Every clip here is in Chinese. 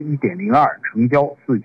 1.02，成交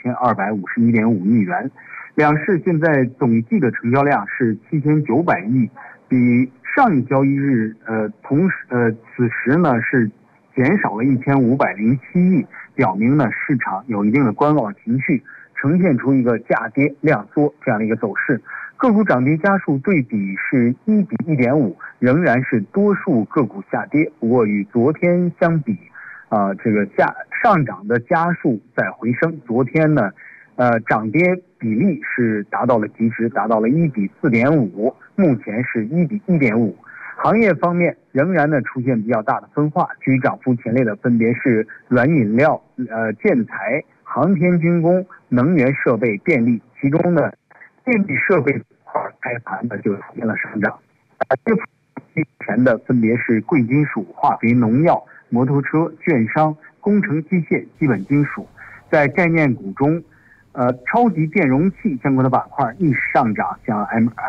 4251.5亿元。两市现在总计的成交量是7900亿，比上一交易日此时呢是减少了1507亿，表明呢市场有一定的观望情绪，呈现出一个价跌量缩这样的一个走势。个股涨跌家数对比是1比1.5，仍然是多数个股下跌，不过与昨天相比，这个上涨的家数在回升。昨天呢，涨跌比例是达到了极值，达到了1比4.5，目前是1比1.5。行业方面仍然呢出现比较大的分化，居涨幅前列的分别是软饮料、建材、航天军工、能源设备、电力，其中呢电力设备开盘呢就出现了上涨。跌幅前的分别是贵金属、化肥、农药、摩托车、券商、工程机械、基本金属。在概念股中，超级电容器相关的板块逆势上涨，像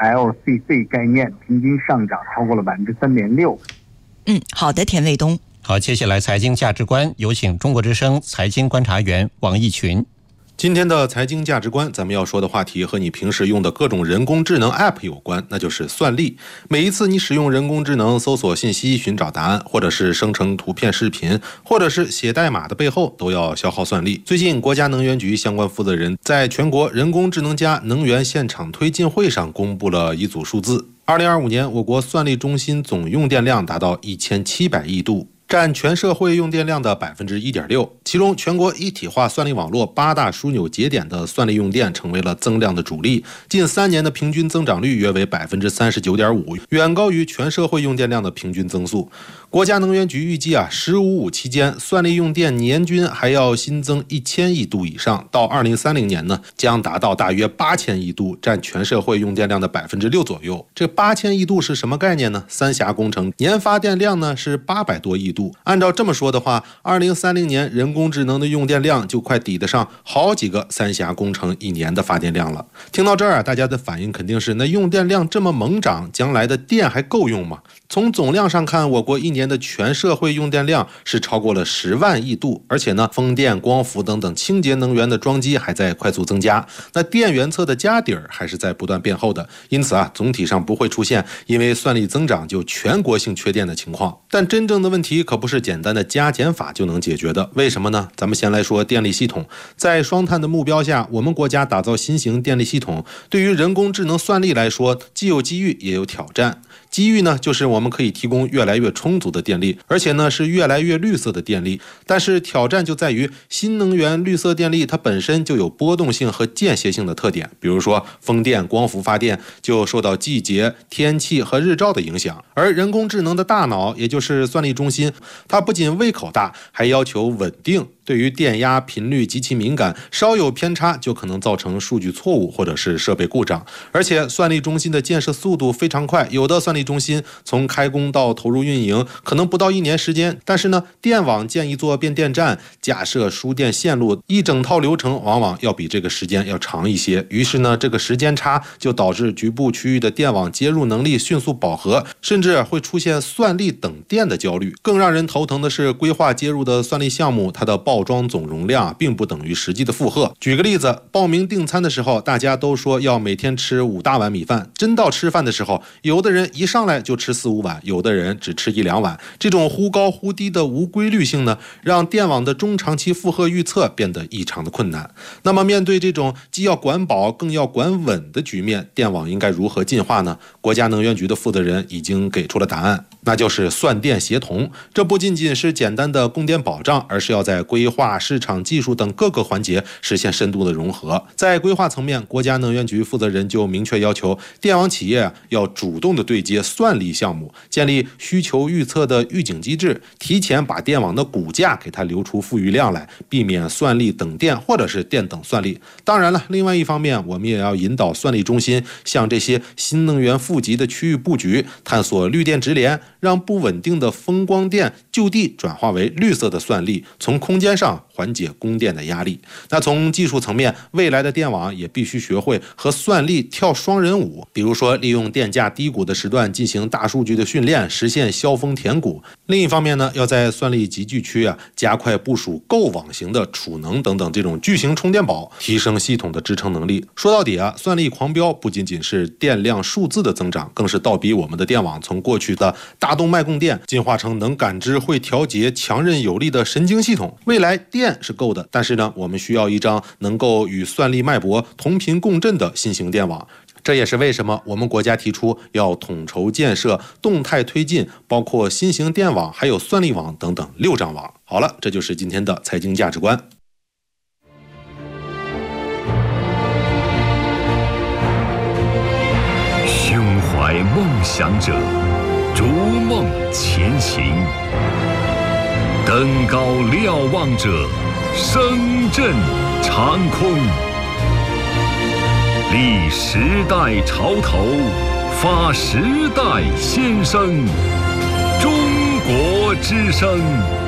LCC 概念平均上涨超过了3.6%。 好的，田卫东。 好，接下来财经价值观，有请中国之声财经观察员王毅群。 今天的财经价值观，咱们要说的话题和你平时用的各种人工智能 App 有关，那就是算力。每一次你使用人工智能搜索信息、寻找答案，或者是生成图片、视频，或者是写代码的背后，都要消耗算力。最近，国家能源局相关负责人在全国人工智能加能源现场推进会上公布了一组数字。2025年，我国算力中心总用电量达到1700亿度，占全社会用电量的1.6%，其中全国一体化算力网络8大枢纽节点的算力用电成为了增量的主力，近3年的平均增长率约为39.5%，远高于全社会用电量的平均增速。国家能源局预计“15-5”期间算力用电年均还要新增1000亿度以上，到2030年呢，将达到大约8000亿度，占全社会用电量的6%左右。这8000亿度是什么概念呢？三峡工程年发电量呢是800多亿度。按照这么说的话，2030年人工智能的用电量就快抵得上好几个三峡工程1年的发电量了。听到这儿大家的反应肯定是，那用电量这么猛涨，将来的电还够用吗？从总量上看，我国1年的全社会用电量是超过了10万亿度，而且呢，风电、光伏等等清洁能源的装机还在快速增加，那电源侧的家底儿还是在不断变厚的，因此总体上不会出现因为算力增长就全国性缺电的情况。但真正的问题可不是简单的加减法就能解决的，为什么呢？咱们先来说电力系统。在双碳的目标下，我们国家打造新型电力系统，对于人工智能算力来说，既有机遇也有挑战。机遇呢，就是我们可以提供越来越充足的电力，而且呢是越来越绿色的电力。但是挑战就在于新能源绿色电力它本身就有波动性和间歇性的特点，比如说风电、光伏发电就受到季节、天气和日照的影响，而人工智能的大脑，也就是算力中心，它不仅胃口大，还要求稳定。对于电压、频率极其敏感，稍有偏差就可能造成数据错误或者是设备故障。而且算力中心的建设速度非常快，有的算力中心从开工到投入运营可能不到1年时间，但是呢，电网建一座变电站、架设输电线路，一整套流程往往要比这个时间要长一些。于是呢，这个时间差就导致局部区域的电网接入能力迅速饱和，甚至会出现算力等电的焦虑。更让人头疼的是，规划接入的算力项目，它的报装总容量并不等于实际的负荷。举个例子，报名订餐的时候，大家都说要每天吃5大碗米饭，真到吃饭的时候，有的人一上来就吃4-5碗，有的人只吃1-2碗。这种忽高忽低的无规律性呢，让电网的中长期负荷预测变得异常的困难。那么面对这种既要管饱更要管稳的局面，电网应该如何进化呢？国家能源局的负责人已经给出了答案，那就是算电协同。这不仅仅是简单的供电保障，而是要在规划、市场、技术等各个环节实现深度的融合。在规划层面，国家能源局负责人就明确要求电网企业要主动的对接算力项目，建立需求预测的预警机制，提前把电网的骨架给它留出富余量来，避免算力等电或者是电等算力。当然了，另外一方面，我们也要引导算力中心向这些新能源富集的区域布局，探索绿电直连，让不稳定的风光电就地转化为绿色的算力，从空间上缓解供电的压力。那从技术层面，未来的电网也必须学会和算力跳双人舞，比如说利用电价低谷的时段进行大数据的训练，实现削峰填谷。另一方面呢，要在算力集聚区加快部署构网型的储能等等这种巨型充电宝，提升系统的支撑能力。说到底算力狂飙不仅仅是电量数字的增长，更是倒逼我们的电网从过去的大动脉供电进化成能感知、会调节、强韧有力的神经系统。未来电是够的，但是呢，我们需要一张能够与算力脉搏同频共振的新型电网。这也是为什么我们国家提出要统筹建设、动态推进，包括新型电网还有算力网等等6张网。好了，这就是今天的财经价值观。 胸怀梦想者，逐梦前行；登高瞭望者，声震长空。立时代潮头，发时代先声。中国之声。